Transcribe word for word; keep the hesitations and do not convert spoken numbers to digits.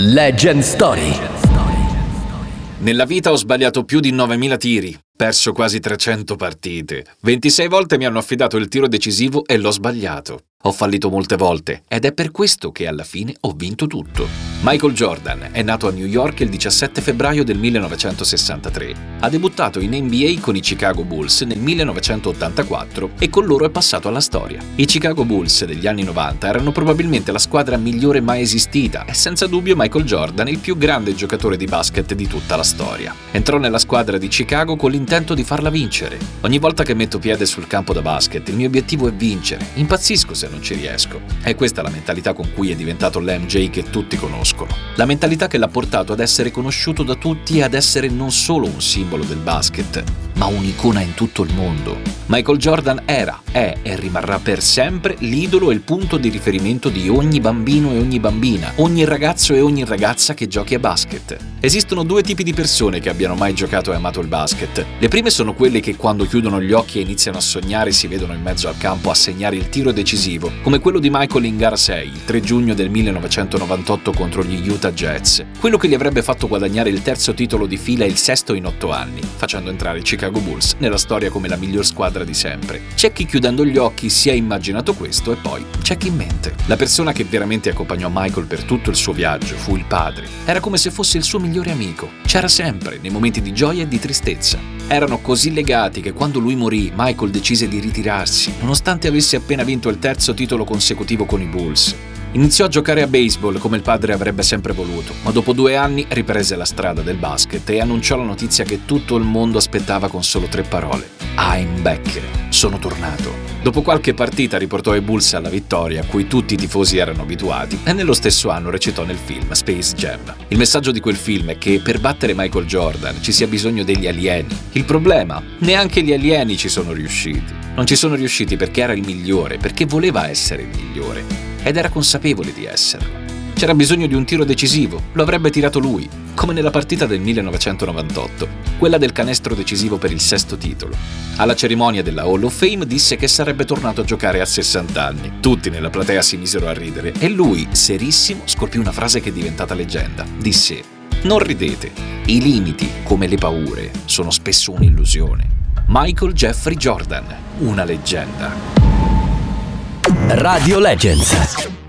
Legend Story. Nella vita ho sbagliato più di novemila tiri, perso quasi trecento partite. ventisei volte mi hanno affidato il tiro decisivo e l'ho sbagliato. Ho fallito molte volte ed è per questo che alla fine ho vinto tutto. Michael Jordan è nato a New York il diciassette febbraio del millenovecentosessantatré. Ha debuttato in N B A con i Chicago Bulls nel millenovecentottantaquattro e con loro è passato alla storia. I Chicago Bulls degli anni novanta erano probabilmente la squadra migliore mai esistita e senza dubbio Michael Jordan il più grande giocatore di basket di tutta la storia. Entrò nella squadra di Chicago con l'intento di farla vincere. Ogni volta che metto piede sul campo da basket il mio obiettivo è vincere. Impazzisco se non ci riesco. È questa la mentalità con cui è diventato l'M J che tutti conoscono. La mentalità che l'ha portato ad essere conosciuto da tutti e ad essere non solo un simbolo del basket, ma un'icona in tutto il mondo. Michael Jordan era, è e rimarrà per sempre l'idolo e il punto di riferimento di ogni bambino e ogni bambina, ogni ragazzo e ogni ragazza che giochi a basket. Esistono due tipi di persone che abbiano mai giocato e amato il basket. Le prime sono quelle che quando chiudono gli occhi e iniziano a sognare si vedono in mezzo al campo a segnare il tiro decisivo, come quello di Michael in gara sei, il tre giugno del millenovecentonovantotto contro gli Utah Jazz, quello che gli avrebbe fatto guadagnare il terzo titolo di fila e il sesto in otto anni, facendo entrare i Chicago Bulls nella storia come la miglior squadra di sempre. C'è chi chiudendo gli occhi si è immaginato questo e poi c'è chi mente. La persona che veramente accompagnò Michael per tutto il suo viaggio fu il padre. Era come se fosse il suo migliore amico. C'era sempre, nei momenti di gioia e di tristezza. Erano così legati che quando lui morì, Michael decise di ritirarsi, nonostante avesse appena vinto il terzo titolo consecutivo con i Bulls. Iniziò a giocare a baseball come il padre avrebbe sempre voluto, ma dopo due anni riprese la strada del basket e annunciò la notizia che tutto il mondo aspettava con solo tre parole: I'm back, sono tornato. Dopo qualche partita riportò i Bulls alla vittoria a cui tutti i tifosi erano abituati e nello stesso anno recitò nel film Space Jam. Il messaggio di quel film è che per battere Michael Jordan ci sia bisogno degli alieni. Il problema? Neanche gli alieni ci sono riusciti. Non ci sono riusciti perché era il migliore, perché voleva essere il migliore. Ed era consapevole di esserlo. C'era bisogno di un tiro decisivo, lo avrebbe tirato lui, come nella partita del millenovecentonovantotto, quella del canestro decisivo per il sesto titolo. Alla cerimonia della Hall of Fame disse che sarebbe tornato a giocare a sessanta anni. Tutti nella platea si misero a ridere e lui, serissimo, scolpì una frase che è diventata leggenda. Disse: "Non ridete, i limiti, come le paure, sono spesso un'illusione." Michael Jeffrey Jordan, una leggenda. Radio Legends.